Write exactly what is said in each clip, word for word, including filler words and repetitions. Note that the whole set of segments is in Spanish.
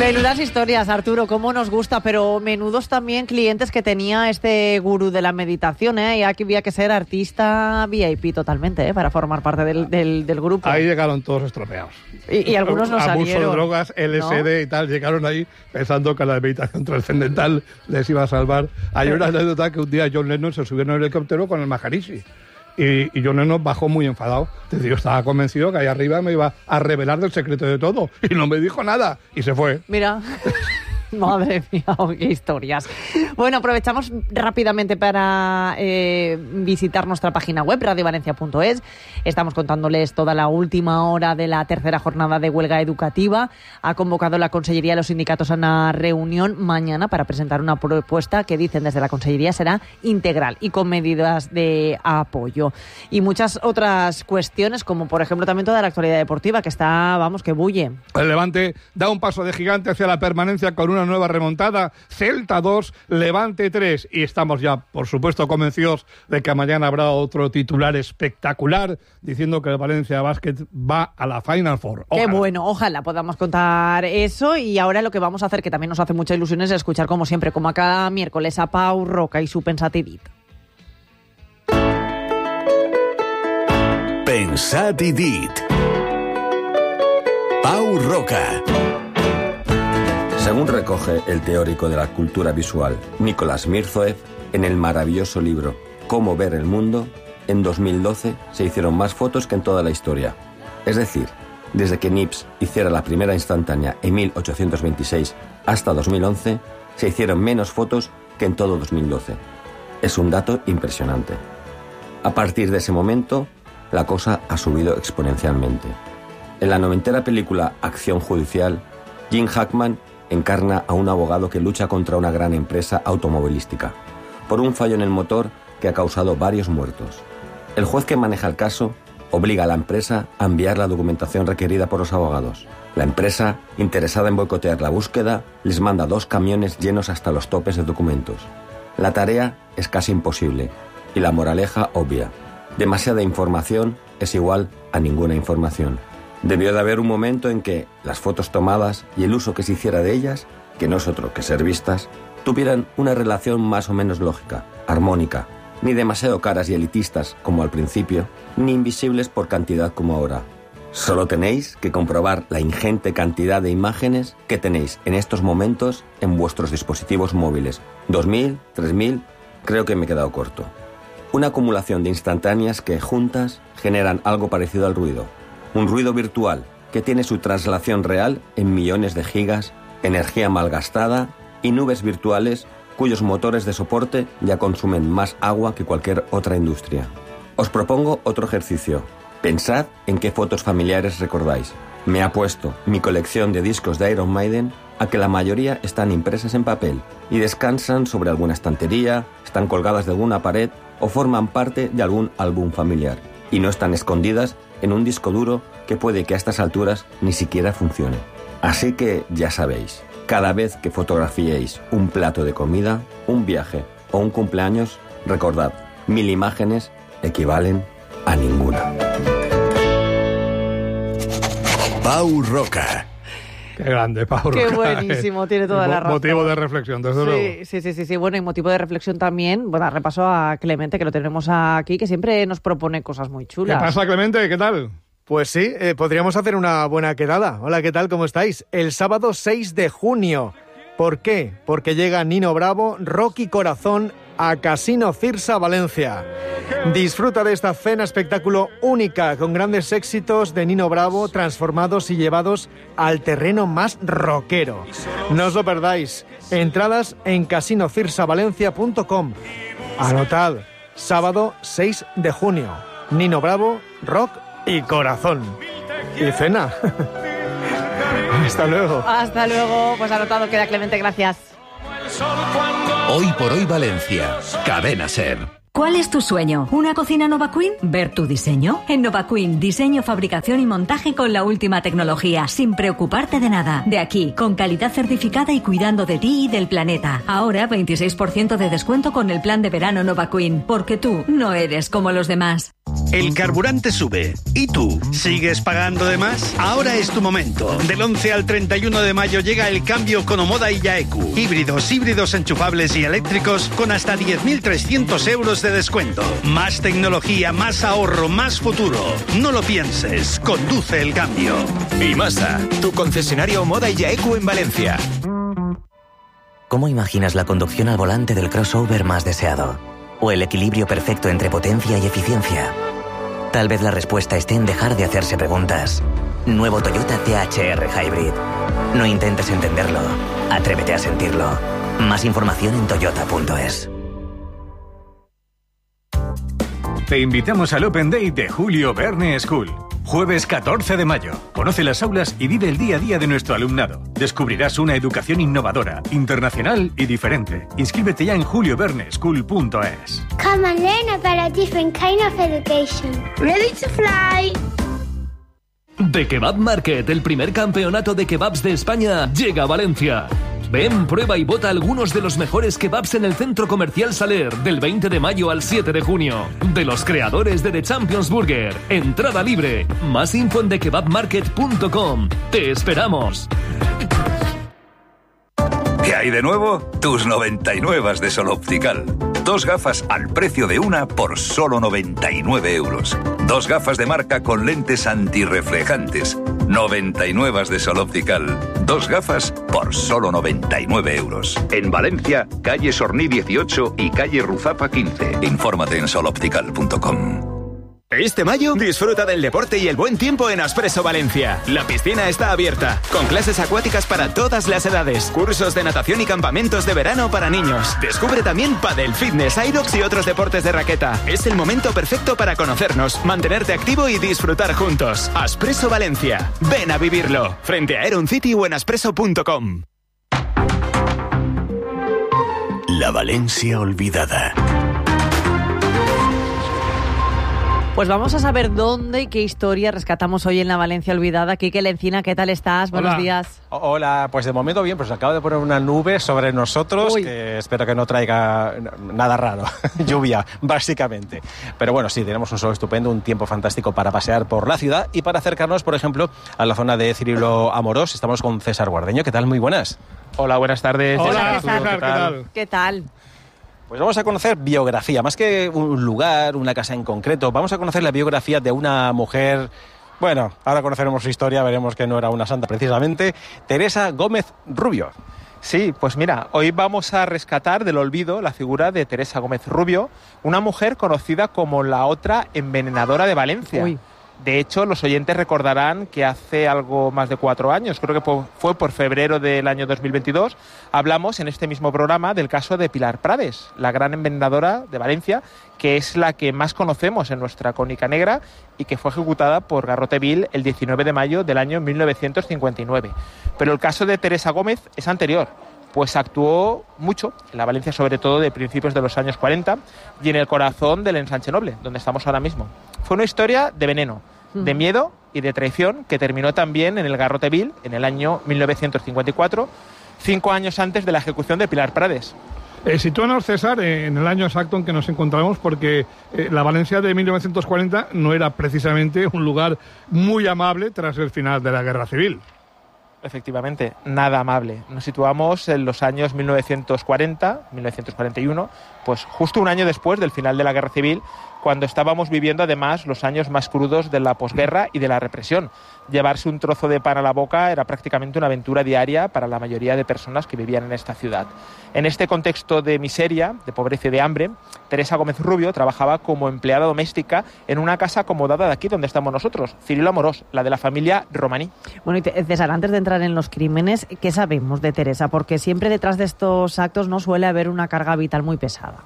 Menudas historias, Arturo, cómo nos gusta, pero menudos también clientes que tenía este gurú de la meditación, ¿eh? Y aquí había que ser artista V I P totalmente, ¿eh? Para formar parte del, del, del grupo. Ahí llegaron todos estropeados. Y, y algunos no salieron. Abuso, drogas, L S D, ¿no? Y tal, llegaron ahí pensando que la meditación trascendental les iba a salvar. Hay una anécdota que un día John Lennon se subió en el helicóptero con el Maharishi. Y, y John Lennon bajó muy enfadado. Entonces yo estaba convencido que ahí arriba me iba a revelar del secreto de todo. Y no me dijo nada. Y se fue. Mira. Madre mía, qué historias. Bueno, aprovechamos rápidamente para eh, visitar nuestra página web, radio valencia punto es. Estamos contándoles toda la última hora de la tercera jornada de huelga educativa. Ha convocado la Consellería de los sindicatos a una reunión mañana para presentar una propuesta que dicen desde la Consellería será integral y con medidas de apoyo. Y muchas otras cuestiones, como por ejemplo también toda la actualidad deportiva, que está, vamos, que bulle. El Levante da un paso de gigante hacia la permanencia con una nueva remontada. Celta dos, Levante tres. Y estamos ya, por supuesto, convencidos de que mañana habrá otro titular espectacular diciendo que el Valencia Basket va a la Final Four. Ojalá. Qué bueno, ojalá podamos contar eso. Y ahora lo que vamos a hacer, que también nos hace mucha ilusión, es escuchar, como siempre, como a cada miércoles, a Pau Roca y su Pensat i dit. Pensat i dit. Pau Roca. Según recoge el teórico de la cultura visual Nicolás Mirzoev en el maravilloso libro Cómo ver el mundo, en dos mil doce se hicieron más fotos que en toda la historia. Es decir, desde que Nips hiciera la primera instantánea en mil ochocientos veintiséis hasta dos mil once, se hicieron menos fotos que en todo dos mil doce. Es un dato impresionante. A partir de ese momento, la cosa ha subido exponencialmente. En la noventera película Acción Judicial, Jim Hackman encarna a un abogado que lucha contra una gran empresa automovilística por un fallo en el motor que ha causado varios muertos. El juez que maneja el caso obliga a la empresa a enviar la documentación requerida por los abogados. La empresa, interesada en boicotear la búsqueda, les manda dos camiones llenos hasta los topes de documentos. La tarea es casi imposible y la moraleja obvia. Demasiada información es igual a ninguna información. Debió de haber un momento en que las fotos tomadas y el uso que se hiciera de ellas, que no es otro que ser vistas, tuvieran una relación más o menos lógica, armónica, ni demasiado caras y elitistas como al principio, ni invisibles por cantidad como ahora. Solo tenéis que comprobar la ingente cantidad de imágenes que tenéis en estos momentos en vuestros dispositivos móviles. ¿Dos mil? ¿Tres mil? Creo que me he quedado corto. Una acumulación de instantáneas que, juntas, generan algo parecido al ruido. Un ruido virtual que tiene su traslación real en millones de gigas, energía malgastada y nubes virtuales cuyos motores de soporte ya consumen más agua que cualquier otra industria. Os propongo otro ejercicio. Pensad en qué fotos familiares recordáis. Me apuesto mi colección de discos de Iron Maiden a que la mayoría están impresas en papel y descansan sobre alguna estantería, están colgadas de alguna pared o forman parte de algún álbum familiar y no están escondidas en un disco duro que puede que a estas alturas ni siquiera funcione. Así que ya sabéis, cada vez que fotografiéis un plato de comida, un viaje o un cumpleaños, recordad, mil imágenes equivalen a ninguna. Pau Roca. Qué grande, Pau Roca. Qué buenísimo, tiene toda la razón. Motivo de reflexión, desde sí, luego. Sí, sí, sí, sí. Bueno, y motivo de reflexión también, bueno, repaso a Clemente, que lo tenemos aquí, que siempre nos propone cosas muy chulas. ¿Qué pasa, Clemente? ¿Qué tal? Pues sí, eh, podríamos hacer una buena quedada. Hola, ¿qué tal? ¿Cómo estáis? El sábado seis de junio. ¿Por qué? Porque llega Nino Bravo, Rocky Corazón, a Casino Cirsa Valencia. Disfruta de esta cena espectáculo única con grandes éxitos de Nino Bravo transformados y llevados al terreno más rockero. No os lo perdáis. Entradas en casino cirsa valencia punto com. Anotad, sábado seis de junio. Nino Bravo, Rock y Corazón. Y cena. Hasta luego. Hasta luego. Pues anotado queda, Clemente, gracias. Hoy por hoy Valencia, Cadena Ser. ¿Cuál es tu sueño? ¿Una cocina Nova Queen? ¿Ver tu diseño? En Nova Queen, diseño, fabricación y montaje con la última tecnología, sin preocuparte de nada. De aquí, con calidad certificada y cuidando de ti y del planeta. Ahora, veintiséis por ciento de descuento con el plan de verano Nova Queen, porque tú no eres como los demás. El carburante sube. ¿Y tú? ¿Sigues pagando de más? Ahora es tu momento. Del once al treinta y uno de mayo llega el cambio con Omoda y Yaeku. Híbridos, híbridos enchufables y eléctricos con hasta diez mil trescientos euros de descuento. Más tecnología, más ahorro, más futuro. No lo pienses. Conduce el cambio. Imasa, tu concesionario Omoda y Yaeku en Valencia. ¿Cómo imaginas la conducción al volante del crossover más deseado? ¿O el equilibrio perfecto entre potencia y eficiencia? Tal vez la respuesta esté en dejar de hacerse preguntas. Nuevo Toyota T H R Hybrid. No intentes entenderlo. Atrévete a sentirlo. Más información en toyota punto es. Te invitamos al Open Day de Julio Verne School. Jueves catorce de mayo. Conoce las aulas y vive el día a día de nuestro alumnado. Descubrirás una educación innovadora, internacional y diferente. Inscríbete ya en julio verne school punto es. Come and learn about a different kind of education. Ready to fly. The Kebab Market, el primer campeonato de kebabs de España, llega a Valencia. Ven, prueba y vota algunos de los mejores kebabs en el Centro Comercial Saler, del veinte de mayo al siete de junio. De los creadores de The Champions Burger. Entrada libre. Más info en the kebab market punto com. ¡Te esperamos! ¿Qué hay de nuevo? Tus noventa y nueve de Sol Optical. Dos gafas al precio de una por solo noventa y nueve euros. Dos gafas de marca con lentes antirreflejantes. noventa y nueve de Sol Optical. Dos gafas por solo noventa y nueve euros. En Valencia, calle Sorní dieciocho y calle Ruzapa quince. Infórmate en sol optical punto com. Este mayo, disfruta del deporte y el buen tiempo en Aspresso Valencia. La piscina está abierta, con clases acuáticas para todas las edades, cursos de natación y campamentos de verano para niños. Descubre también pádel, fitness, aerox y otros deportes de raqueta. Es el momento perfecto para conocernos, mantenerte activo y disfrutar juntos. Aspresso Valencia. Ven a vivirlo. Frente a Aeron City o en aspresso punto com. La Valencia olvidada. Pues vamos a saber dónde y qué historia rescatamos hoy en la Valencia olvidada. Quique Lencina, ¿qué tal estás? Buenos Hola. días. Hola, pues de momento bien, pues acaba de poner una nube sobre nosotros. Uy. Que espero que no traiga nada raro, lluvia, básicamente. Pero bueno, sí, tenemos un sol estupendo, un tiempo fantástico para pasear por la ciudad y para acercarnos, por ejemplo, a la zona de Cirilo Amorós. Estamos con César Guardeño. ¿Qué tal? Muy buenas. Hola, buenas tardes. Hola, César. César. ¿Qué tal? ¿Qué tal? Pues vamos a conocer biografía, más que un lugar, una casa en concreto, vamos a conocer la biografía de una mujer, bueno, ahora conoceremos su historia, veremos que no era una santa precisamente, Teresa Gómez Rubio. Sí, pues mira, hoy vamos a rescatar del olvido la figura de Teresa Gómez Rubio, una mujer conocida como la otra envenenadora de Valencia. Uy. De hecho, los oyentes recordarán que hace algo más de cuatro años, creo que fue por febrero del año dos mil veintidós, hablamos en este mismo programa del caso de Pilar Prades, la gran envenenadora de Valencia, que es la que más conocemos en nuestra crónica negra y que fue ejecutada por Garrote Vil el diecinueve de mayo del año mil novecientos cincuenta y nueve. Pero el caso de Teresa Gómez es anterior, pues actuó mucho en la Valencia, sobre todo de principios de los años cuarenta, y en el corazón del Ensanche Noble, donde estamos ahora mismo. Fue una historia de veneno, de miedo y de traición que terminó también en el Garrote Vil en el año mil novecientos cincuenta y cuatro, cinco años antes de la ejecución de Pilar Prades. Eh, sitúanos, César, eh, en el año exacto en que nos encontramos, porque eh, la Valencia de mil novecientos cuarenta no era precisamente un lugar muy amable tras el final de la Guerra Civil. Efectivamente, nada amable. Nos situamos en los años mil novecientos cuarenta, mil novecientos cuarenta y uno, pues justo un año después del final de la Guerra Civil, cuando estábamos viviendo además los años más crudos de la posguerra y de la represión. Llevarse un trozo de pan a la boca era prácticamente una aventura diaria para la mayoría de personas que vivían en esta ciudad. En este contexto de miseria, de pobreza y de hambre, Teresa Gómez Rubio trabajaba como empleada doméstica en una casa acomodada de aquí donde estamos nosotros, Cirilo Amorós, la de la familia Romaní. Bueno, y César, antes de entrar en los crímenes, ¿qué sabemos de Teresa? Porque siempre detrás de estos actos no suele haber una carga vital muy pesada.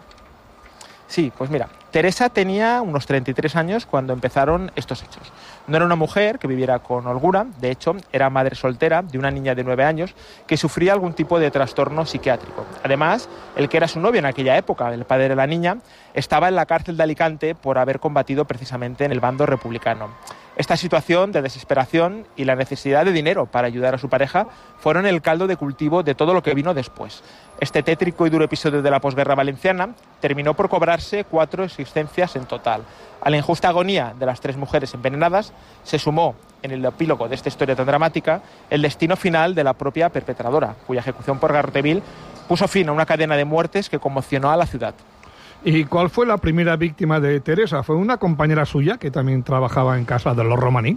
Sí, pues mira, Teresa tenía unos treinta y tres años cuando empezaron estos hechos. No era una mujer que viviera con holgura, de hecho, era madre soltera de una niña de nueve años que sufría algún tipo de trastorno psiquiátrico. Además, el que era su novio en aquella época, el padre de la niña, estaba en la cárcel de Alicante por haber combatido precisamente en el bando republicano. Esta situación de desesperación y la necesidad de dinero para ayudar a su pareja fueron el caldo de cultivo de todo lo que vino después. Este tétrico y duro episodio de la posguerra valenciana terminó por cobrarse cuatro existencias en total. A la injusta agonía de las tres mujeres envenenadas se sumó, en el epílogo de esta historia tan dramática, el destino final de la propia perpetradora, cuya ejecución por garrote vil puso fin a una cadena de muertes que conmocionó a la ciudad. ¿Y cuál fue la primera víctima de Teresa? ¿Fue una compañera suya que también trabajaba en casa de los Romaní?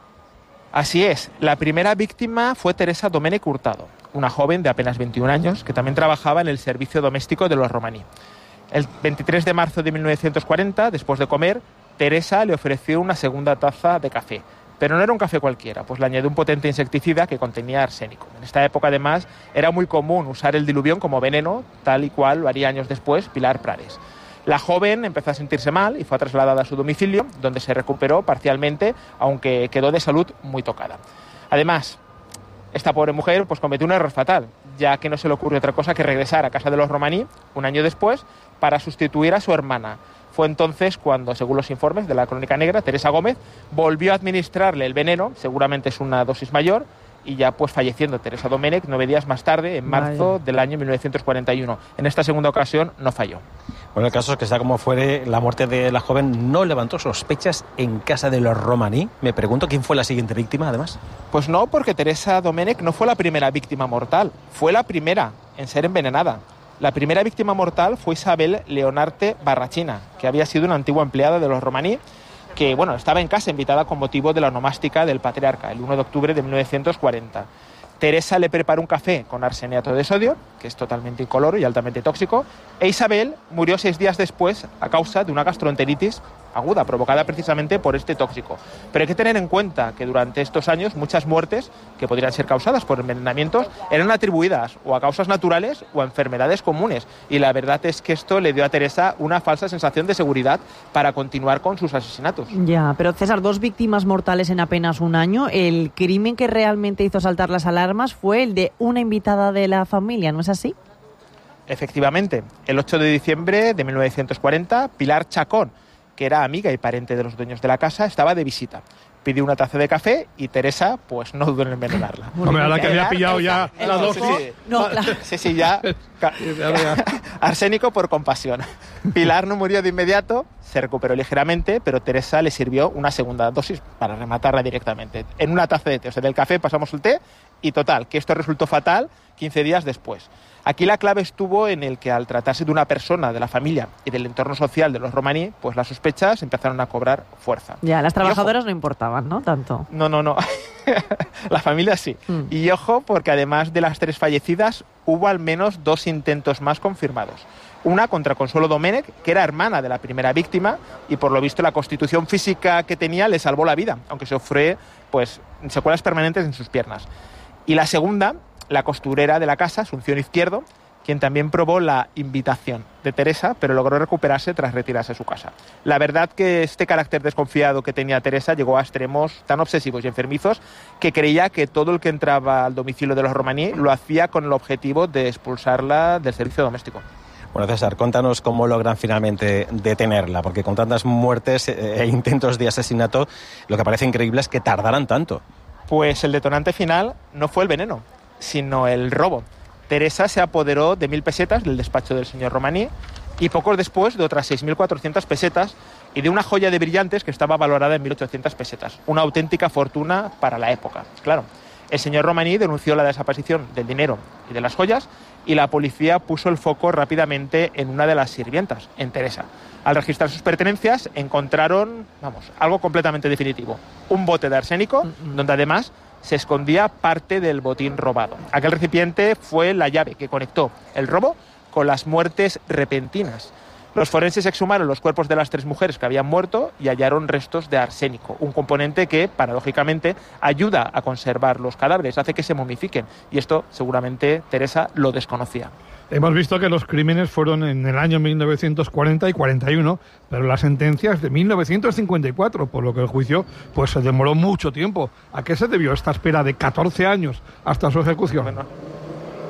Así es, la primera víctima fue Teresa Domènech Hurtado, una joven de apenas veintiún años que también trabajaba en el servicio doméstico de los Romaní. El veintitrés de marzo de mil novecientos cuarenta, después de comer, Teresa le ofreció una segunda taza de café. Pero no era un café cualquiera, pues le añadió un potente insecticida que contenía arsénico. En esta época, además, era muy común usar el diluvión como veneno, tal y cual lo haría años después Pilar Prades. La joven empezó a sentirse mal y fue trasladada a su domicilio, donde se recuperó parcialmente, aunque quedó de salud muy tocada. Además, esta pobre mujer pues, cometió un error fatal, ya que no se le ocurrió otra cosa que regresar a casa de los Romaní un año después para sustituir a su hermana. Fue entonces cuando, según los informes de la Crónica Negra, Teresa Gómez volvió a administrarle el veneno, seguramente es una dosis mayor, y ya pues falleciendo Teresa Domènech nueve días más tarde, en marzo Vaya. del año mil novecientos cuarenta y uno. En esta segunda ocasión no falló. Bueno, el caso es que sea como fuere, la muerte de la joven no levantó sospechas en casa de los Romaní. Me pregunto quién fue la siguiente víctima, además. Pues no, porque Teresa Domènech no fue la primera víctima mortal, fue la primera en ser envenenada. La primera víctima mortal fue Isabel Leonarte Barrachina, que había sido una antigua empleada de los Romaní, que bueno, estaba en casa invitada con motivo de la onomástica del patriarca, el uno de octubre de mil novecientos cuarenta. Teresa le preparó un café con arseniato de sodio, que es totalmente incoloro y altamente tóxico, e Isabel murió seis días después a causa de una gastroenteritis aguda, provocada precisamente por este tóxico. Pero hay que tener en cuenta que durante estos años muchas muertes, que podrían ser causadas por envenenamientos, eran atribuidas o a causas naturales o a enfermedades comunes. Y la verdad es que esto le dio a Teresa una falsa sensación de seguridad para continuar con sus asesinatos. Ya, pero César, dos víctimas mortales en apenas un año. El crimen que realmente hizo saltar las alarmas fue el de una invitada de la familia, ¿no es así? Efectivamente, el ocho de diciembre de mil novecientos cuarenta, Pilar Chacón, que era amiga y pariente de los dueños de la casa, estaba de visita. Pidió una taza de café y Teresa, pues no dudó en envenenarla. Hombre, a la que había pillado ya la dosis. Sí, no, claro. sí, sí, ya. Arsénico por compasión. Pilar no murió de inmediato, se recuperó ligeramente, pero Teresa le sirvió una segunda dosis para rematarla directamente. En una taza de té, o sea, del café pasamos el té y total, que esto resultó fatal quince días después. Aquí la clave estuvo en el que al tratarse de una persona de la familia y del entorno social de los Romaní, pues las sospechas empezaron a cobrar fuerza. Ya, las trabajadoras no importaban, ¿no? Tanto. No, no, no. La familia sí. Mm. Y ojo, porque además de las tres fallecidas, hubo al menos dos intentos más confirmados. Una contra Consuelo Domènech, que era hermana de la primera víctima, y por lo visto la constitución física que tenía le salvó la vida, aunque sufrió pues, secuelas permanentes en sus piernas. Y la segunda, la costurera de la casa, Asunción Izquierdo, quien también probó la invitación de Teresa, pero logró recuperarse tras retirarse a su casa. La verdad que este carácter desconfiado que tenía Teresa llegó a extremos tan obsesivos y enfermizos que creía que todo el que entraba al domicilio de los Romaní lo hacía con el objetivo de expulsarla del servicio doméstico. Bueno, César, contanos cómo logran finalmente detenerla, porque con tantas muertes e intentos de asesinato, lo que parece increíble es que tardaran tanto. Pues el detonante final no fue el veneno, sino el robo. Teresa se apoderó de mil pesetas del despacho del señor Romaní y pocos después de otras seis mil cuatrocientas pesetas y de una joya de brillantes que estaba valorada en mil ochocientas pesetas. Una auténtica fortuna para la época. Claro, el señor Romaní denunció la desaparición del dinero y de las joyas y la policía puso el foco rápidamente en una de las sirvientas, en Teresa. Al registrar sus pertenencias encontraron, vamos, algo completamente definitivo. Un bote de arsénico, mm-hmm. donde además se escondía parte del botín robado. Aquel recipiente fue la llave que conectó el robo con las muertes repentinas. Los forenses exhumaron los cuerpos de las tres mujeres que habían muerto y hallaron restos de arsénico, un componente que, paradójicamente, ayuda a conservar los cadáveres, hace que se momifiquen. Y esto, seguramente, Teresa lo desconocía. Hemos visto que los crímenes fueron en el año mil novecientos cuarenta y cuarenta y uno, pero la sentencia es de mil novecientos cincuenta y cuatro, por lo que el juicio pues se demoró mucho tiempo. ¿A qué se debió esta espera de catorce años hasta su ejecución? Bueno,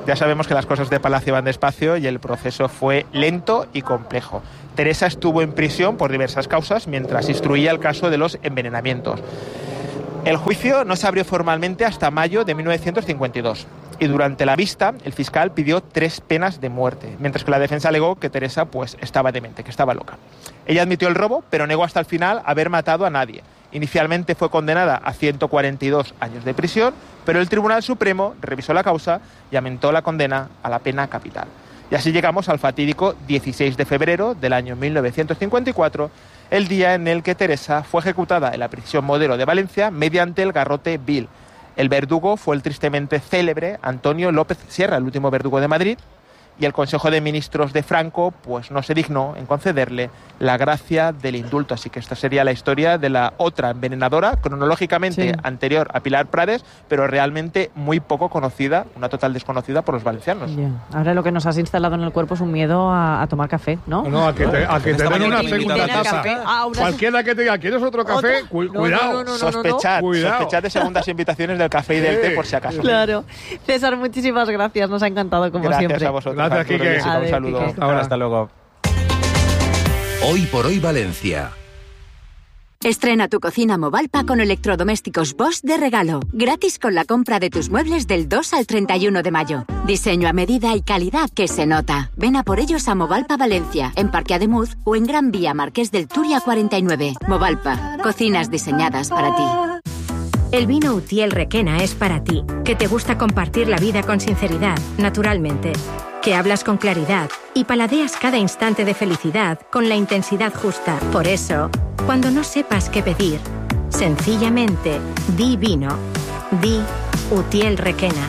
Ya sabemos que las cosas de Palacio van despacio y el proceso fue lento y complejo. Teresa estuvo en prisión por diversas causas mientras instruía el caso de los envenenamientos. El juicio no se abrió formalmente hasta mayo de mil novecientos cincuenta y dos y durante la vista el fiscal pidió tres penas de muerte, mientras que la defensa alegó que Teresa pues estaba demente, que estaba loca. Ella admitió el robo, pero negó hasta el final haber matado a nadie. Inicialmente fue condenada a ciento cuarenta y dos años de prisión, pero el Tribunal Supremo revisó la causa y aumentó la condena a la pena capital. Y así llegamos al fatídico dieciséis de febrero del año mil novecientos cincuenta y cuatro, el día en el que Teresa fue ejecutada en la prisión Modelo de Valencia mediante el garrote vil. El verdugo fue el tristemente célebre Antonio López Sierra, el último verdugo de Madrid, y el Consejo de Ministros de Franco pues no se dignó en concederle la gracia del indulto. Así que esta sería la historia de la otra envenenadora, cronológicamente sí. anterior a Pilar Prades, pero realmente muy poco conocida, una total desconocida por los valencianos. Yeah. Ahora lo que nos has instalado en el cuerpo es un miedo a, a tomar café, ¿no? No, no, a que te, a que te den una segunda taza. Ah, una... Cualquiera que te diga, ¿quieres otro café? ¿Otra? Cu No, cuidado. no, no, no, sospechad, no, no. sospechad de segundas invitaciones del café y del té por si acaso. Claro. César, muchísimas gracias, nos ha encantado como gracias siempre. Gracias a vosotros. Gracias, Quique. Un saludo. Ahora. Hasta luego. Hoy por hoy Valencia. Estrena tu cocina Movalpa con electrodomésticos Bosch de regalo, gratis con la compra de tus muebles del dos al treinta y uno de mayo. Diseño a medida y calidad que se nota. Ven a por ellos a Movalpa Valencia, en Parque Ademuz o en Gran Vía Marqués del Turia cuarenta y nueve. Movalpa, cocinas diseñadas para ti. El vino Utiel Requena es para ti, que te gusta compartir la vida con sinceridad, naturalmente, que hablas con claridad y paladeas cada instante de felicidad con la intensidad justa. Por eso, cuando no sepas qué pedir, sencillamente di vino, di Utiel Requena.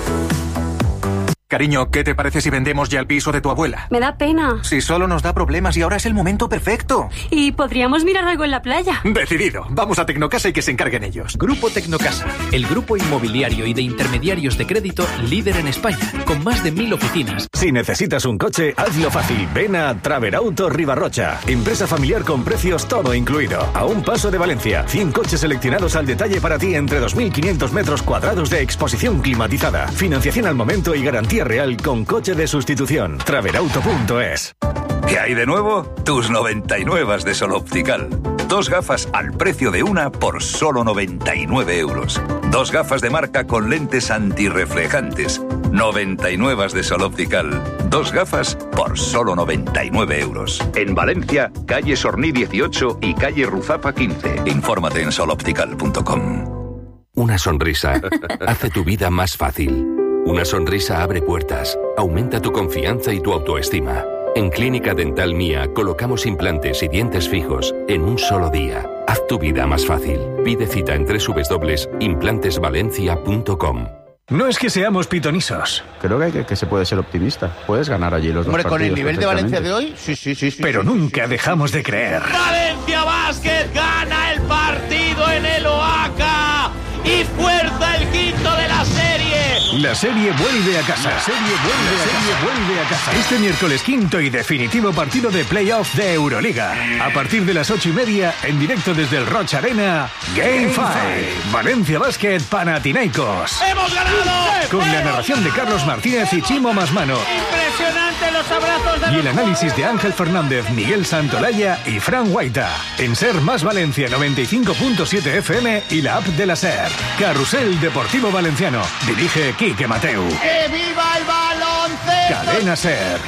Cariño, ¿qué te parece si vendemos ya el piso de tu abuela? Me da pena. Si solo nos da problemas y ahora es el momento perfecto. Y podríamos mirar algo en la playa. Decidido. Vamos a Tecnocasa y que se encarguen ellos. Grupo Tecnocasa, el grupo inmobiliario y de intermediarios de crédito líder en España, con más de mil oficinas. Si necesitas un coche, hazlo fácil. Ven a Traverauto Ribarrocha. Empresa familiar con precios todo incluido. A un paso de Valencia. cien coches seleccionados al detalle para ti entre dos mil quinientos metros cuadrados de exposición climatizada. Financiación al momento y garantía real con coche de sustitución. Traverauto punto es. ¿Qué hay de nuevo? Tus noventa y nueve de Sol Optical. Dos gafas al precio de una por solo noventa y nueve euros. Dos gafas de marca con lentes antirreflejantes. noventa y nueve de Sol Optical. Dos gafas por solo noventa y nueve euros. En Valencia, calle Sorní dieciocho y calle Ruzapa quince. Infórmate en sol optical punto com. Una sonrisa hace tu vida más fácil. Una sonrisa abre puertas, aumenta tu confianza y tu autoestima. En Clínica Dental Mía colocamos implantes y dientes fijos en un solo día. Haz tu vida más fácil. Pide cita en doble u doble u doble u punto implantes valencia punto com. No es que seamos pitonisos. Creo que, hay que, que se puede ser optimista. Puedes ganar allí los Hombre, dos partidos. Hombre, con el nivel de Valencia de hoy, sí, sí, sí. sí Pero sí, nunca sí, dejamos de creer. Valencia Basket gana el partido en el Oaca y fuerza el quinto de la serie. La serie vuelve a casa. La serie vuelve, la serie vuelve a casa. Este miércoles quinto y definitivo partido de playoff de Euroliga. A partir de las ocho y media, en directo desde el Rocha Arena, Game cinco. Valencia Basket Panathinaikos. ¡Hemos ganado! Con la narración de Carlos Martínez y Chimo Masmano. Impresionante los abrazos de Y el análisis de Ángel Fernández, Miguel Santolaya y Fran Guaita. En Ser Más Valencia noventa y cinco punto siete F M y la app de la Ser. Carrusel Deportivo Valenciano. Dirige Quique Mateu. ¡Que viva el baloncesto! Cadena Ser.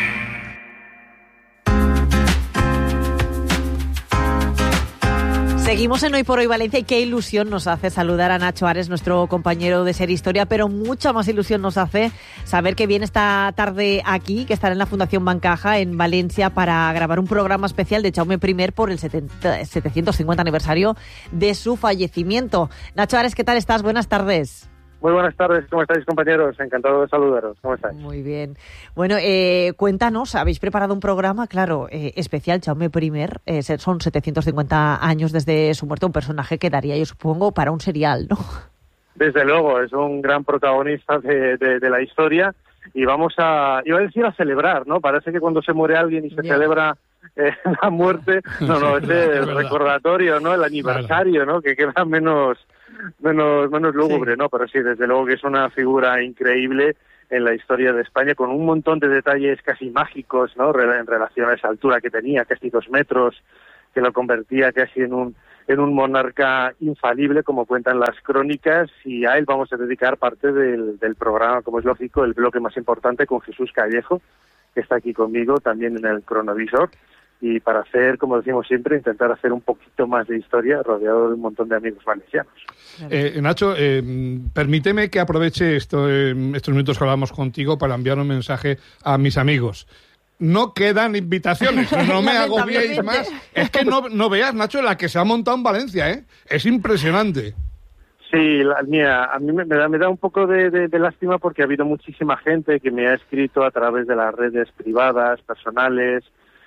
Seguimos en Hoy por Hoy Valencia y qué ilusión nos hace saludar a Nacho Ares, nuestro compañero de Ser Historia, pero mucha más ilusión nos hace saber que viene esta tarde aquí, que estará en la Fundación Bancaja en Valencia para grabar un programa especial de Jaume primero por el setecientos cincuenta aniversario de su fallecimiento. Nacho Ares, ¿qué tal estás? Buenas tardes. Muy buenas tardes, ¿cómo estáis, compañeros? Encantado de saludaros, ¿cómo estáis? Muy bien. Bueno, eh, cuéntanos, habéis preparado un programa, claro, eh, especial, Jaume primero, eh, son setecientos cincuenta años desde su muerte, un personaje que daría, yo supongo, para un serial, ¿no? Desde luego, es un gran protagonista de, de, de la historia y vamos a, iba a decir a celebrar, ¿no? Parece que cuando se muere alguien y se yeah. celebra eh, la muerte, no, no, es el recordatorio, ¿no? El aniversario, ¿no? Que queda menos... menos menos lúgubre, sí. ¿no? Pero sí, desde luego que es una figura increíble en la historia de España, con un montón de detalles casi mágicos, ¿no? En relación a esa altura que tenía, casi dos metros, que lo convertía casi en un en un monarca infalible, como cuentan las crónicas, y a él vamos a dedicar parte del, del programa, como es lógico, el bloque más importante, con Jesús Callejo, que está aquí conmigo también en el cronovisor, y para hacer, como decimos siempre, intentar hacer un poquito más de historia rodeado de un montón de amigos valencianos. Eh, Nacho, eh, permíteme que aproveche esto, eh, estos minutos que hablamos contigo para enviar un mensaje a mis amigos. No quedan invitaciones, no me agobiéis más. Es que no, no veas, Nacho, la que se ha montado en Valencia, ¿eh? Es impresionante. Sí, la, mira, a mí me, me, da, me da un poco de, de, de lástima porque ha habido muchísima gente que me ha escrito a través de las redes privadas, personales,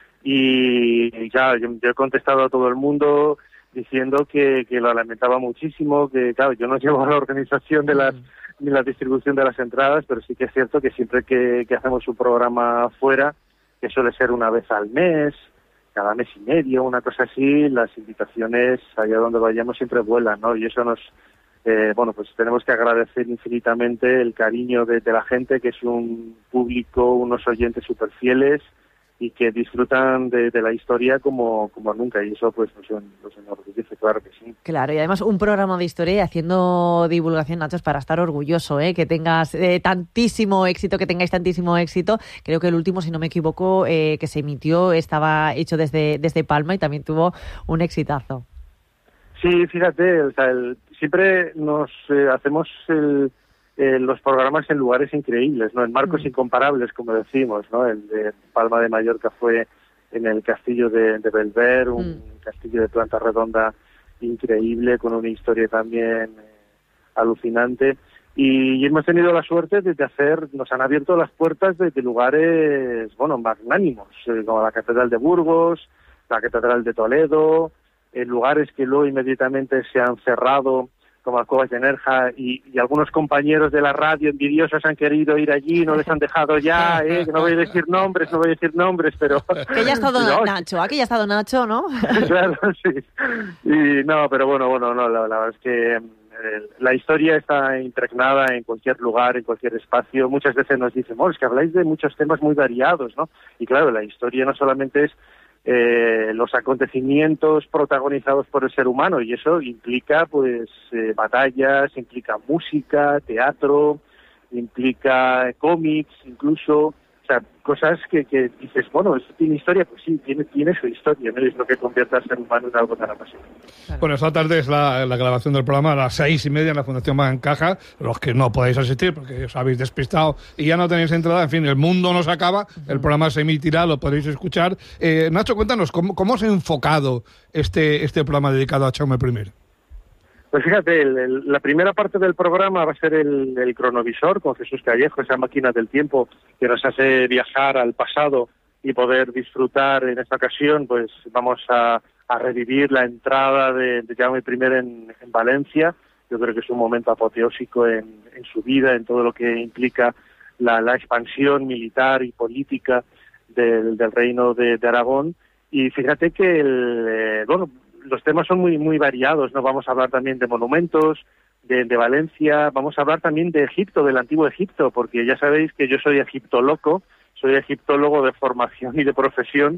y, y ya, yo, yo he contestado a todo el mundo diciendo que, que lo lamentaba muchísimo, que claro, yo no llevo a la organización de las ni la distribución de las entradas, pero sí que es cierto que siempre que, que hacemos un programa fuera, que suele ser una vez al mes, cada mes y medio, una cosa así, las invitaciones allá donde vayamos siempre vuelan, ¿no? Y eso nos, eh, bueno, pues tenemos que agradecer infinitamente el cariño de, de la gente, que es un público, unos oyentes súper fieles y que disfrutan de, de la historia como, como nunca, y eso pues nos, nos enorgullece, claro que sí. Claro, y además un programa de historia y haciendo divulgación, Nacho, es para estar orgulloso, ¿eh? Que tengas eh, tantísimo éxito, que tengáis tantísimo éxito. Creo que el último, si no me equivoco, eh, que se emitió estaba hecho desde, desde Palma y también tuvo un exitazo. Sí, fíjate, o sea, el, siempre nos eh, hacemos el... Eh, los programas en lugares increíbles, ¿no? En marcos mm. incomparables, como decimos, ¿no? El de Palma de Mallorca fue en el castillo de, de Belver, un mm. castillo de planta redonda increíble, con una historia también eh, alucinante. Y, y hemos tenido la suerte de, de hacer, nos han abierto las puertas de, de lugares, bueno, magnánimos, eh, como la Catedral de Burgos, la Catedral de Toledo, en lugares que luego inmediatamente se han cerrado, como Alcoba de Nerja, y, y algunos compañeros de la radio envidiosos han querido ir allí, no les han dejado ya, eh, que no voy a decir nombres, no voy a decir nombres, pero... Que ya ha estado no, Nacho, aquí ya ha estado Nacho, ¿no? Claro, sí. Y no, pero bueno, bueno, no, la, la verdad es que eh, la historia está impregnada en cualquier lugar, en cualquier espacio. Muchas veces nos dicen, oh, es que habláis de muchos temas muy variados, ¿no? Y claro, la historia no solamente es Eh, los acontecimientos protagonizados por el ser humano, y eso implica pues eh, batallas, implica música, teatro, implica cómics, incluso, o sea, cosas que, que dices, bueno, ¿esto tiene historia? Pues sí, tiene, tiene su historia, ¿no? Es lo que convierte al ser humano en algo tan apasionante. Claro. Bueno, esta tarde es la, la grabación del programa a las seis y media en la Fundación Bancaja. Los que no podéis asistir porque os habéis despistado y ya no tenéis entrada, en fin, el mundo no se acaba, uh-huh. El programa se emitirá, lo podéis escuchar. Eh, Nacho, cuéntanos, ¿cómo, cómo os ha enfocado este, este programa dedicado a Jaume primero? Pues fíjate, el, el, la primera parte del programa va a ser el, el cronovisor con Jesús Callejo, esa máquina del tiempo que nos hace viajar al pasado y poder disfrutar. En esta ocasión, pues vamos a, a revivir la entrada de, de Jaume primero en, en Valencia. Yo creo que es un momento apoteósico en, en su vida, en todo lo que implica la, la expansión militar y política del, del reino de, de Aragón. Y fíjate que el, eh, bueno, los temas son muy muy variados, ¿no? Vamos a hablar también de monumentos, de, de Valencia, vamos a hablar también de Egipto, del antiguo Egipto, porque ya sabéis que yo soy egiptoloco, soy egiptólogo de formación y de profesión,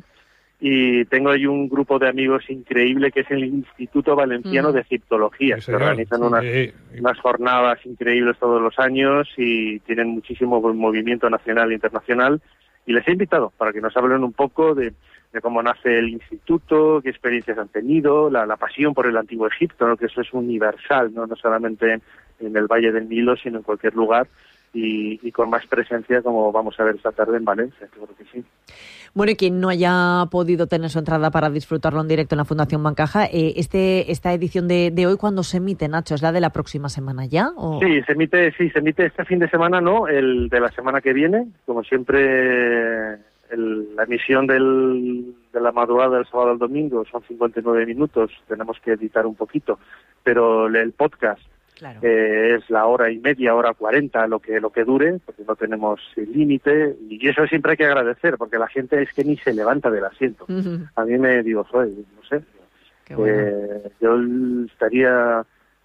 y tengo ahí un grupo de amigos increíble que es el Instituto Valenciano mm. de Egiptología, sí, que organizan unas, sí. unas jornadas increíbles todos los años y tienen muchísimo movimiento nacional e internacional, y les he invitado para que nos hablen un poco de de cómo nace el instituto, qué experiencias han tenido, la, la pasión por el antiguo Egipto, ¿no? Que eso es universal, no no solamente en el Valle del Nilo, sino en cualquier lugar, y, y con más presencia, como vamos a ver esta tarde en Valencia, creo que sí. Bueno, y quien no haya podido tener su entrada para disfrutarlo en directo en la Fundación Bancaja, eh, este esta edición de, de hoy, ¿cuándo se emite, Nacho? ¿Es la de la próxima semana ya? ¿O? Sí, se emite, sí, se emite este fin de semana, no, el de la semana que viene, como siempre. El, la emisión del, de la madrugada del sábado al domingo son cincuenta y nueve minutos, tenemos que editar un poquito, pero el podcast claro. eh, es la hora y media, hora cuarenta, lo que lo que dure, porque no tenemos límite, y eso siempre hay que agradecer, porque la gente es que ni se levanta del asiento. Uh-huh. A mí me digo, joder, no sé, eh, bueno. yo estaría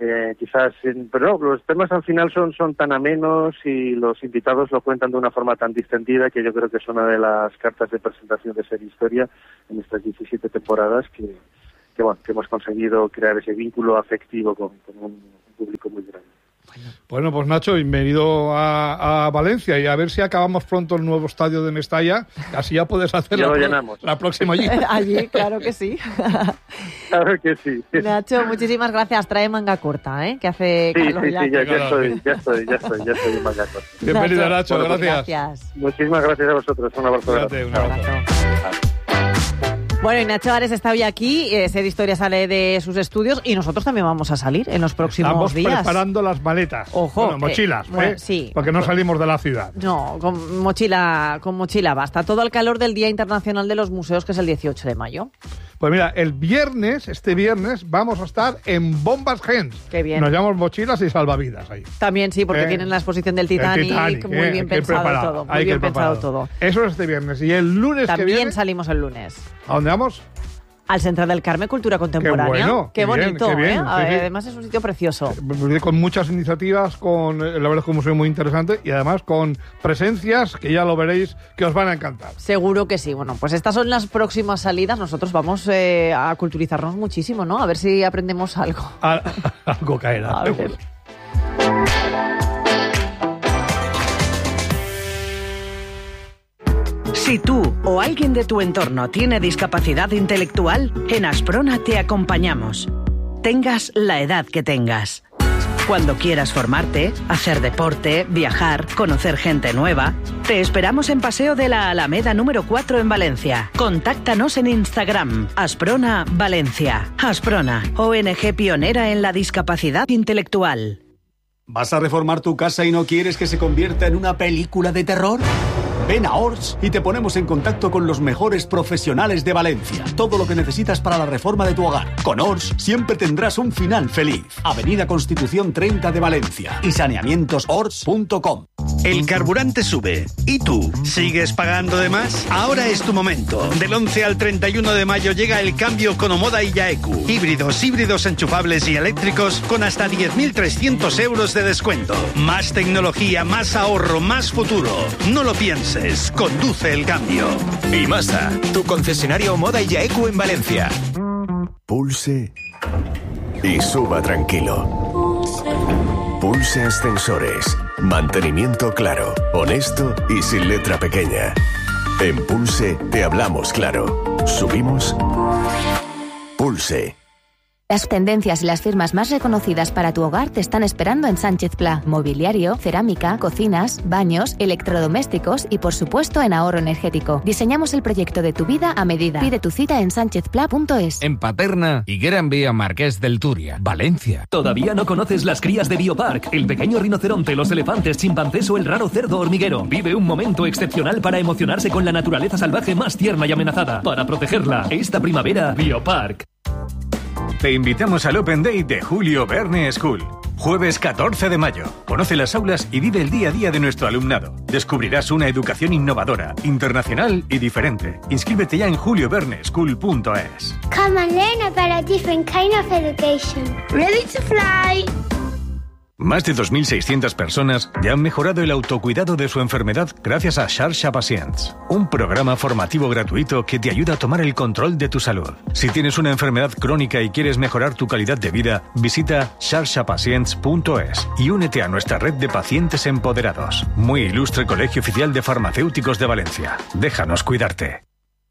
Eh, quizás, pero no, los temas al final son, son tan amenos y los invitados lo cuentan de una forma tan distendida que yo creo que es una de las cartas de presentación de Ser Historia en estas diecisiete temporadas que, que, bueno, que hemos conseguido crear ese vínculo afectivo con, con un público muy grande. Bueno, pues Nacho, bienvenido a, a Valencia y a ver si acabamos pronto el nuevo estadio de Mestalla, así ya puedes hacer ya la, lo pro, llenamos. la próxima allí. Allí, claro que sí. Claro que sí. Nacho, muchísimas gracias. Trae manga corta, ¿eh? Que hace sí, calor sí, ya. Sí, ya, ya estoy, ya estoy, ya estoy, ya estoy en manga corta. Bienvenido, Nacho, bueno, gracias. Gracias. Muchísimas gracias a vosotros. Un abrazo. Cuídate, un abrazo. Bueno, y Nacho Ares está hoy aquí, eh, Ser Historia sale de sus estudios y nosotros también vamos a salir en los próximos Estamos días. Estamos preparando las maletas. Ojo. Bueno, mochilas, eh, bueno, ¿eh? sí. Porque no salimos de la ciudad. No, con mochila, con mochila basta. Todo al calor del Día Internacional de los Museos, que es el dieciocho de mayo. Pues mira, el viernes, este viernes, vamos a estar en Bombas Gens. Qué bien. Nos llamamos mochilas y salvavidas ahí. También sí, porque ¿Eh? tienen la exposición del Titanic, Titanic muy ¿eh? bien pensado todo. Muy Hay bien que pensado preparado. todo. Eso es este viernes. Y el lunes También que viene... salimos el lunes. ¿A dónde vamos? Al Centro del Carmen, Cultura Contemporánea. Qué bueno, qué qué bonito, bien, qué bien, ¿eh? sí, sí. Además es un sitio precioso. Con muchas iniciativas, con la verdad es que un museo muy interesante y además con presencias que ya lo veréis que os van a encantar. Seguro que sí. Bueno, pues estas son las próximas salidas. Nosotros vamos eh, a culturizarnos muchísimo, ¿no? A ver si aprendemos algo. A, algo caerá. A ver. Si tú o alguien de tu entorno tiene discapacidad intelectual, en Asprona te acompañamos. Tengas la edad que tengas. Cuando quieras formarte, hacer deporte, viajar, conocer gente nueva, te esperamos en Paseo de la Alameda número cuatro en Valencia. Contáctanos en Instagram, Asprona Valencia. Asprona, O N G pionera en la discapacidad intelectual. ¿Vas a reformar tu casa y no quieres que se convierta en una película de terror? Ven a Ors y te ponemos en contacto con los mejores profesionales de Valencia. Todo lo que necesitas para la reforma de tu hogar. Con Ors siempre tendrás un final feliz. Avenida Constitución treinta de Valencia y saneamientos ors punto com. El carburante sube. ¿Y tú? ¿Sigues pagando de más? Ahora es tu momento. Del once al treinta y uno de mayo llega el cambio con Omoda y Yaeku. Híbridos, híbridos enchufables y eléctricos con hasta diez mil trescientos euros de descuento. Más tecnología, más ahorro, más futuro. No lo pienses. Conduce el cambio. Y Masa, tu concesionario Omoda y Yaeku en Valencia. Pulse y suba tranquilo. Pulse Ascensores. Mantenimiento claro, honesto y sin letra pequeña. En Pulse te hablamos claro. Subimos. Pulse. Las tendencias y las firmas más reconocidas para tu hogar te están esperando en Sánchez Pla. Mobiliario, cerámica, cocinas, baños, electrodomésticos y por supuesto en ahorro energético. Diseñamos el proyecto de tu vida a medida. Pide tu cita en sánchez pla punto es. En Paterna y Gran Vía Marqués del Turia, Valencia. ¿Todavía no conoces las crías de Biopark? El pequeño rinoceronte, los elefantes, chimpancés o el raro cerdo hormiguero. Vive un momento excepcional para emocionarse con la naturaleza salvaje más tierna y amenazada. Para protegerla, esta primavera, Biopark. Te invitamos al Open Day de Julio Verne School. Jueves catorce de mayo. Conoce las aulas y vive el día a día de nuestro alumnado. Descubrirás una educación innovadora, internacional y diferente. Inscríbete ya en julio verne school punto es. Come and learn about a different kind of education. Ready to fly! Más de dos mil seiscientas personas ya han mejorado el autocuidado de su enfermedad gracias a Xarxa Pacients, un programa formativo gratuito que te ayuda a tomar el control de tu salud. Si tienes una enfermedad crónica y quieres mejorar tu calidad de vida, visita xarxa pacients punto es y únete a nuestra red de pacientes empoderados. Muy ilustre Colegio Oficial de Farmacéuticos de Valencia. Déjanos cuidarte.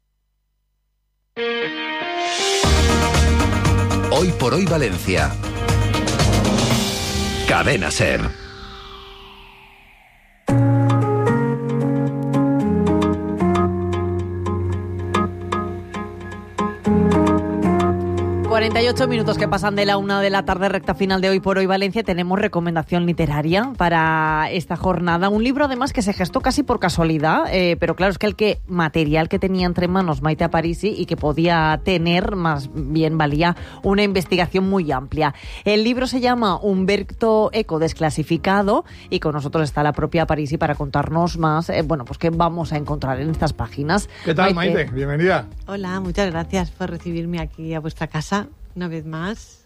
Hoy por hoy Valencia. Cadena Ser. cuarenta y ocho minutos que pasan de la una de la tarde, recta final de Hoy por Hoy Valencia. Tenemos recomendación literaria para esta jornada. Un libro además que se gestó casi por casualidad, eh, pero claro, es que el que material que tenía entre manos Maite Aparici y que podía tener, más bien valía una investigación muy amplia. El libro se llama Humberto Eco desclasificado y con nosotros está la propia Aparici para contarnos más, eh, bueno, pues qué vamos a encontrar en estas páginas. ¿Qué tal, Maite? Maite? Bienvenida. Hola, muchas gracias por recibirme aquí a vuestra casa una vez más.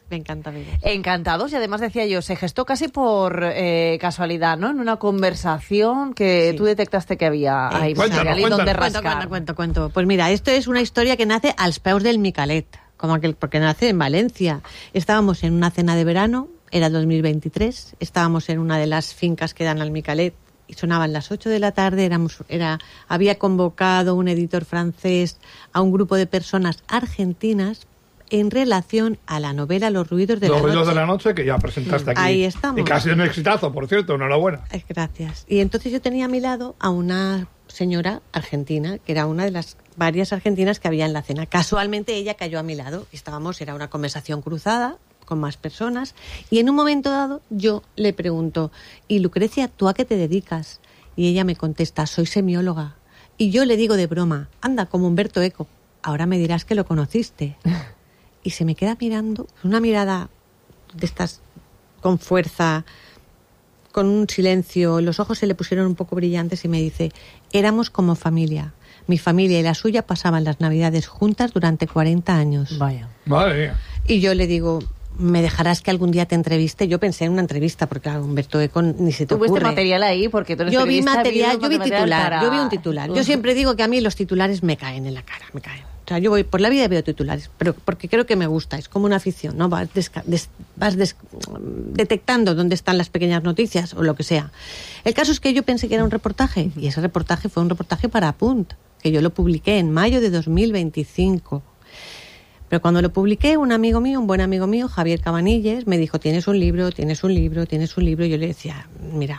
Me encanta Besos. Encantados, y además decía yo, se gestó casi por eh, casualidad, ¿no? En una conversación que sí. tú detectaste que había ahí, eh, cuéntanos, ahí cuéntanos. donde Cuento, rascar. cuento, cuento, cuento. Pues mira, esto es una historia que nace als peus del Micalet, como aquel, porque nace en Valencia. Estábamos en una cena de verano, era dos mil veintitrés, estábamos en una de las fincas que dan al Micalet, y sonaban las ocho de la tarde, éramos, era, había convocado un editor francés a un grupo de personas argentinas en relación a la novela Los ruidos de Los la noche. Los ruidos de la noche, que ya presentaste aquí. Ahí estamos. Y casi un exitazo, por cierto, enhorabuena. Gracias. Y entonces yo tenía a mi lado a una señora argentina, que era una de las varias argentinas que había en la cena. Casualmente ella cayó a mi lado. Estábamos, era una conversación cruzada con más personas, y en un momento dado yo le pregunto, y Lucrecia, ¿tú a qué te dedicas? Y ella me contesta, soy semióloga. Y yo le digo de broma, anda, como Humberto Eco, ahora me dirás que lo conociste. Y se me queda mirando, una mirada de estas con fuerza, con un silencio, los ojos se le pusieron un poco brillantes y me dice, éramos como familia. Mi familia y la suya pasaban las Navidades juntas durante cuarenta años. Vaya. Madre mía. Y yo le digo, ¿me dejarás que algún día te entreviste? Yo pensé en una entrevista, porque claro, Humberto Eco ni se te ocurre. ¿Tuviste material ahí? Porque tú eres Yo vi periodista, material, yo vi titular, para... yo vi un titular. Yo siempre digo que a mí los titulares me caen en la cara, me caen. O sea, yo voy por la vida y veo titulares, pero porque creo que me gusta, es como una afición, ¿no? Vas, desca- des- vas des- detectando dónde están las pequeñas noticias o lo que sea. El caso es que yo pensé que era un reportaje, y ese reportaje fue un reportaje para Apunt, que yo lo publiqué en mayo de dos mil veinticinco. Pero cuando lo publiqué, un amigo mío, un buen amigo mío, Javier Cabanilles, me dijo, tienes un libro, tienes un libro, tienes un libro. Y yo le decía, mira...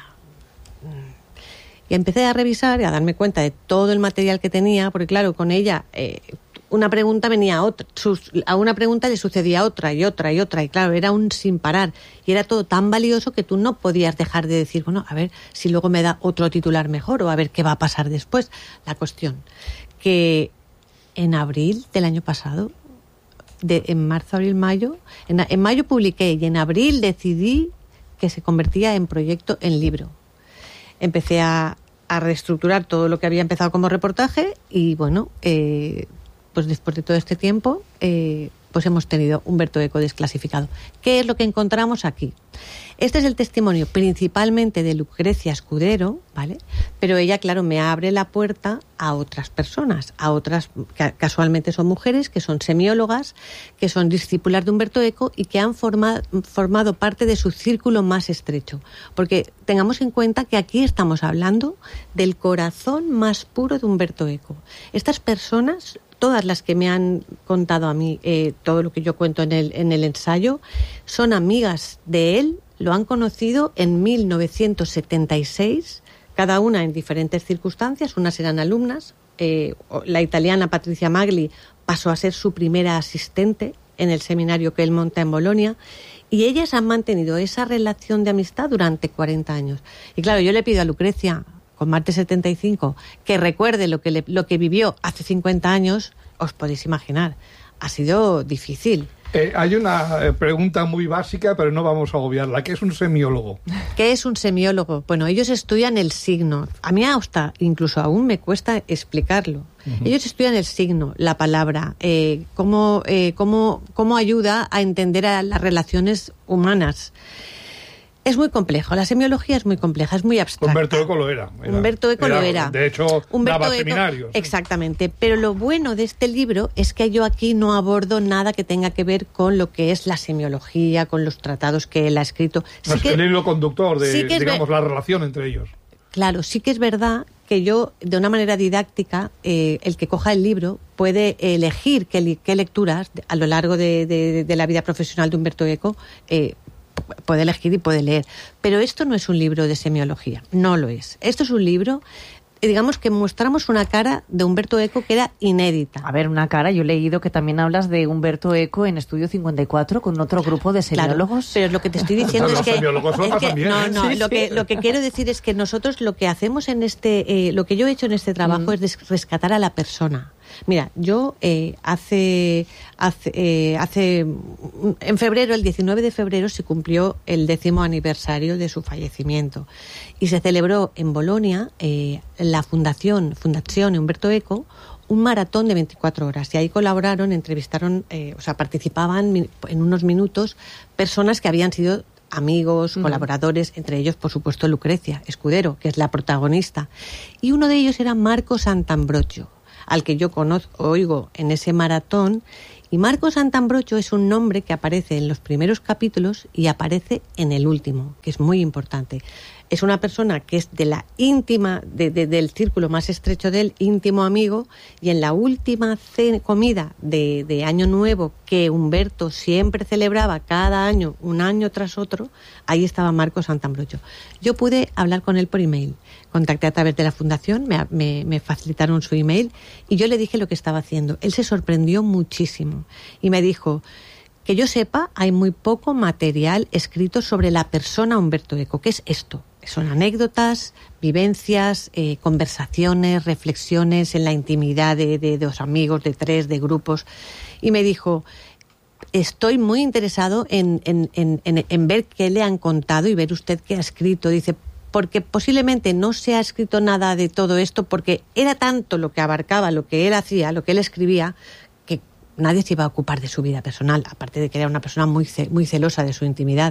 Y empecé a revisar y a darme cuenta de todo el material que tenía, porque claro, con ella eh, una pregunta venía a otra, sus, a una pregunta le sucedía otra y otra y otra, y claro, era un sin parar. Y era todo tan valioso que tú no podías dejar de decir, bueno, a ver si luego me da otro titular mejor o a ver qué va a pasar después. La cuestión, que en abril del año pasado, de, en marzo, abril, mayo, en, en mayo publiqué y en abril decidí que se convertía en proyecto en libro. Empecé a, a reestructurar todo lo que había empezado como reportaje y bueno, eh, pues después de todo este tiempo, eh, pues hemos tenido Humberto Eco desclasificado. ¿Qué es lo que encontramos aquí? Este es el testimonio principalmente de Lucrecia Escudero, ¿vale? Pero ella, claro, me abre la puerta a otras personas, a otras, que casualmente son mujeres, que son semiólogas, que son discípulas de Humberto Eco y que han forma, formado parte de su círculo más estrecho. Porque tengamos en cuenta que aquí estamos hablando del corazón más puro de Humberto Eco. Estas personas, todas las que me han contado a mí eh, todo lo que yo cuento en el, en el ensayo, son amigas de él, lo han conocido en mil novecientos setenta y seis, cada una en diferentes circunstancias, unas eran alumnas, eh, la italiana Patricia Magli pasó a ser su primera asistente en el seminario que él monta en Bolonia, y ellas han mantenido esa relación de amistad durante cuarenta años. Y claro, yo le pido a Lucrecia, con más de setenta y cinco, que recuerde lo que, le, lo que vivió hace cincuenta años, os podéis imaginar, ha sido difícil. Eh, hay una eh, pregunta muy básica, pero no vamos a obviarla. ¿Qué es un semiólogo? ¿Qué es un semiólogo? Bueno, ellos estudian el signo. A mí hasta, incluso aún me cuesta explicarlo. Uh-huh. Ellos estudian el signo, la palabra, eh, cómo, eh, cómo, cómo ayuda a entender a las relaciones humanas. Es muy complejo, la semiología es muy compleja, es muy abstracta. Humberto Eco lo era. era Humberto Eco era, lo era. De hecho, Humberto daba Eco, seminarios. Exactamente, pero lo bueno de este libro es que yo aquí no abordo nada que tenga que ver con lo que es la semiología, con los tratados que él ha escrito. No, sí es que, el hilo conductor de, sí digamos, la relación entre ellos. Claro, sí que es verdad que yo, de una manera didáctica, eh, el que coja el libro puede elegir qué, qué lecturas a lo largo de, de, de la vida profesional de Humberto Eco eh, puede elegir y puede leer. Pero esto no es un libro de semiología, no lo es. Esto es un libro, digamos que mostramos una cara de Humberto Eco que era inédita. A ver, una cara, yo he leído que también hablas de Humberto Eco en Estudio cincuenta y cuatro con otro grupo de semiólogos. Claro, pero lo que te estoy diciendo es que, es que también, no, ¿eh? no, sí, lo sí. que lo que quiero decir es que nosotros lo que hacemos en este, eh, lo que yo he hecho en este trabajo mm. es rescatar a la persona. Mira, yo eh, hace, hace, eh, hace, en febrero, el diecinueve de febrero, se cumplió el décimo aniversario de su fallecimiento y se celebró en Bolonia eh, la fundación, Fundación Humberto Eco un maratón de veinticuatro horas. Y ahí colaboraron, entrevistaron, eh, o sea, participaban mi- en unos minutos personas que habían sido amigos, Ujú. colaboradores, entre ellos, por supuesto, Lucrecia Escudero, que es la protagonista. Y uno de ellos era Marco Sant'Ambrogio, al que yo conozco, oigo en ese maratón. Y Marco Sant'Ambrogio es un nombre que aparece en los primeros capítulos y aparece en el último, que es muy importante. Es una persona que es de la íntima, de, de- del círculo más estrecho del íntimo amigo, y en la última cena, comida de, de Año Nuevo que Humberto siempre celebraba cada año, un año tras otro, ahí estaba Marco Sant'Ambrogio. Yo pude hablar con él por email, contacté a través de la fundación, me, me- me facilitaron su email y yo le dije lo que estaba haciendo. Él se sorprendió muchísimo y me dijo: que yo sepa, hay muy poco material escrito sobre la persona Humberto Eco. ¿Qué es esto? Son anécdotas, vivencias, eh, conversaciones, reflexiones en la intimidad de, de dos amigos, de tres, de grupos. Y me dijo: estoy muy interesado en, en, en, en, en ver qué le han contado y ver usted qué ha escrito. Dice, porque posiblemente no se ha escrito nada de todo esto, porque era tanto lo que abarcaba, lo que él hacía, lo que él escribía, que nadie se iba a ocupar de su vida personal, aparte de que era una persona muy, ce- muy celosa de su intimidad.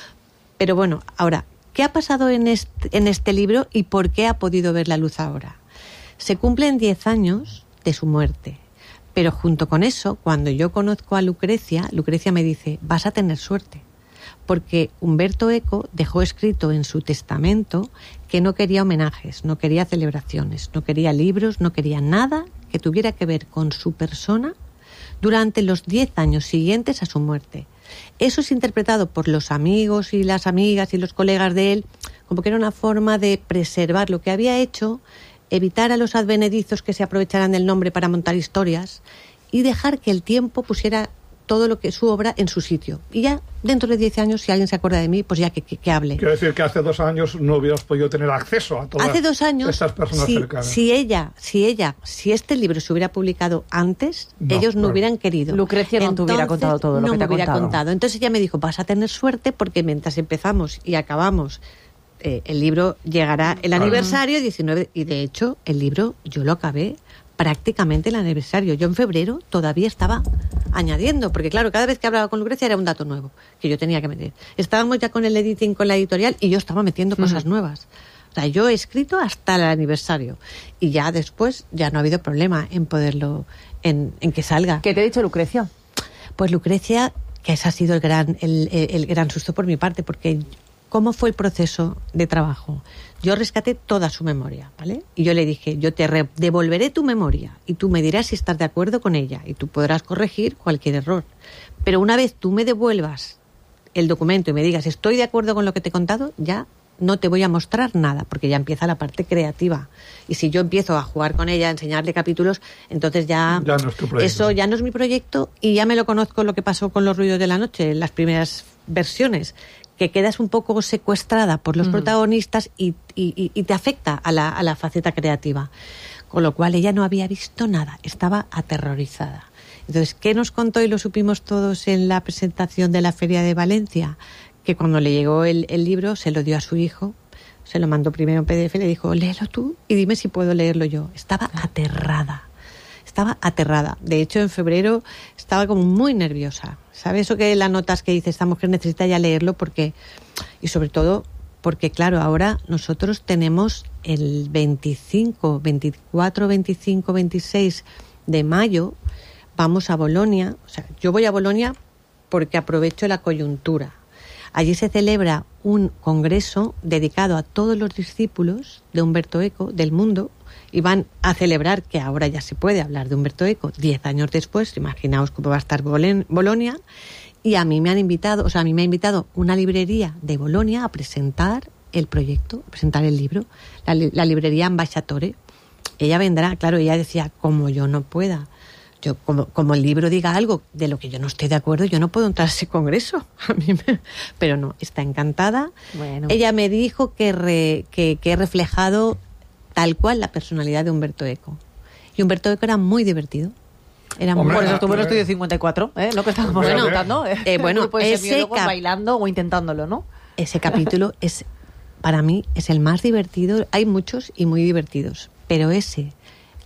Pero bueno, ahora, ¿qué ha pasado en este, en este libro y por qué ha podido ver la luz ahora? Se cumplen diez años de su muerte, pero junto con eso, cuando yo conozco a Lucrecia, Lucrecia me dice, vas a tener suerte, porque Humberto Eco dejó escrito en su testamento que no quería homenajes, no quería celebraciones, no quería libros, no quería nada que tuviera que ver con su persona durante los diez años siguientes a su muerte. Eso es interpretado por los amigos y las amigas y los colegas de él como que era una forma de preservar lo que había hecho, evitar a los advenedizos que se aprovecharan del nombre para montar historias y dejar que el tiempo pusiera todo lo que su obra en su sitio. Y ya dentro de diez años, si alguien se acuerda de mí, pues ya que, que, que hable. Quiero decir que hace dos años no hubieras podido tener acceso a todas Hace dos años, estas personas si, cercanas. si ella, si ella, si este libro se hubiera publicado antes, No, ellos no claro. hubieran querido. Lucrecia no te hubiera Entonces, contado todo lo no que te me ha hubiera contado. contado. Entonces ella me dijo, vas a tener suerte porque mientras empezamos y acabamos, eh, el libro llegará el Claro. aniversario diecinueve, y de hecho el libro yo lo acabé prácticamente el aniversario. Yo en febrero todavía estaba añadiendo, porque claro, cada vez que hablaba con Lucrecia era un dato nuevo que yo tenía que meter. Estábamos ya con el editing, con la editorial, y yo estaba metiendo cosas Ujú. nuevas. O sea, yo he escrito hasta el aniversario y ya después ya no ha habido problema en poderlo, en, en que salga. ¿Qué te ha dicho Lucrecia? Pues Lucrecia, que ese ha sido el gran, el, el- el gran susto por mi parte, porque ¿cómo fue el proceso de trabajo? Yo rescaté toda su memoria, ¿vale? Y yo le dije, yo te re- devolveré tu memoria y tú me dirás si estás de acuerdo con ella y tú podrás corregir cualquier error. Pero una vez tú me devuelvas el documento y me digas, estoy de acuerdo con lo que te he contado, ya no te voy a mostrar nada, porque ya empieza la parte creativa. Y si yo empiezo a jugar con ella, a enseñarle capítulos, entonces ya, Ya no es tu proyecto. eso ya no es mi proyecto y ya me lo conozco lo que pasó con Los ruidos de la noche, en las primeras versiones, que quedas un poco secuestrada por los Ujú. protagonistas y, y- y- y te afecta a la, a la faceta creativa. Con lo cual ella no había visto nada, estaba aterrorizada. Entonces, ¿qué nos contó y lo supimos todos en la presentación de la Feria de Valencia? Que cuando le llegó el, el libro se lo dio a su hijo, se lo mandó primero en P D F, le dijo, léelo tú y dime si puedo leerlo yo. Estaba aterrada, estaba aterrada. De hecho, en febrero estaba como muy nerviosa. ¿Sabes eso que las notas que dice esta mujer necesita ya leerlo? Porque, y sobre todo, porque claro, ahora nosotros tenemos el veinticinco, veinticuatro, veinticinco, veintiséis de mayo, vamos a Bolonia. O sea, yo voy a Bolonia porque aprovecho la coyuntura. Allí se celebra un congreso dedicado a todos los discípulos de Humberto Eco del mundo y van a celebrar que ahora ya se puede hablar de Humberto Eco diez años después. Imaginaos cómo va a estar Bolen- Bolonia. Y a mí me han invitado, o sea, a mí me ha invitado una librería de Bolonia a presentar el proyecto, a presentar el libro, la, li- la librería Ambasciatore. Ella vendrá, claro, ella decía, como yo no pueda. Yo, como, como el libro diga algo de lo que yo no estoy de acuerdo, yo no puedo entrar a ese congreso. A mí me- Pero no, está encantada. Bueno. Ella me dijo que, re- que, que he reflejado tal cual la personalidad de Humberto Eco. Y Humberto Eco era muy divertido. Era muy Por eso estuvo en divertido. Estudio cincuenta y cuatro, ¿eh? Lo que estábamos Bueno, comentando. ¿eh? eh, bueno, Un grupo de ese semiólogos cap- bailando o intentándolo, ¿no? Ese capítulo es, para mí, es el más divertido. Hay muchos y muy divertidos, pero ese,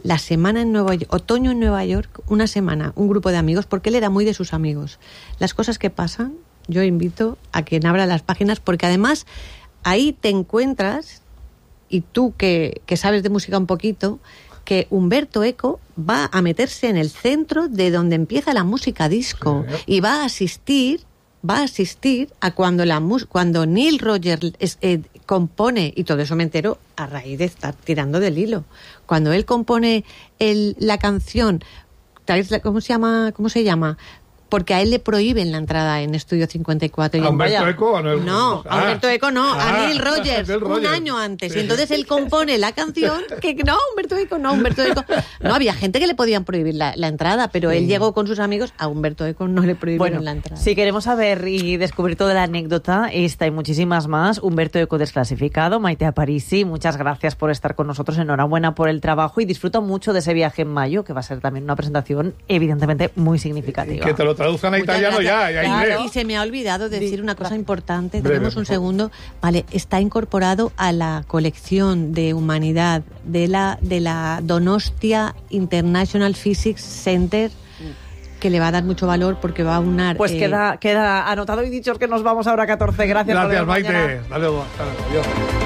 la semana en Nueva York, otoño en Nueva York, una semana, un grupo de amigos, porque él era muy de sus amigos. Las cosas que pasan, yo invito a quien abra las páginas, porque además ahí te encuentras, y tú que, que sabes de música un poquito, que Umberto Eco va a meterse en el centro de donde empieza la música disco, sí, y va a asistir va a asistir a cuando la mus- cuando Neil Rogers es, eh, compone, y todo eso me entero a raíz de estar tirando del hilo, cuando él compone el, la canción, ¿cómo se llama? ¿Cómo se llama? Porque a él le prohíben la entrada en Estudio cincuenta y cuatro. ¿A Humberto vaya, Eco o no? No, a Humberto Eco no, ah, a Neil Rogers, Neil Rogers, un año antes. Sí. Y entonces él compone la canción que no, Humberto Eco, no, Humberto Eco. No, había gente que le podían prohibir la, la entrada, pero sí. él llegó con sus amigos, a Humberto Eco no le prohibieron bueno, la entrada. Si queremos saber y descubrir toda la anécdota, esta y muchísimas más, Humberto Eco desclasificado, Maite Aparici, muchas gracias por estar con nosotros, enhorabuena por el trabajo y disfruta mucho de ese viaje en mayo, que va a ser también una presentación evidentemente muy significativa. Que te lo traduzcan a Muchas italiano gracias. ya, ya Claro, inglés. y se me ha olvidado decir una cosa importante. Breve, Tenemos un por favor. segundo. Vale, está incorporado a la colección de humanidad de la de la Donostia International Physics Center, que le va a dar mucho valor porque va a unar. Pues eh, queda, queda anotado y dicho que nos vamos ahora a catorce. Gracias. Gracias, nos vemos Maite. mañana. Dale, dale, adiós.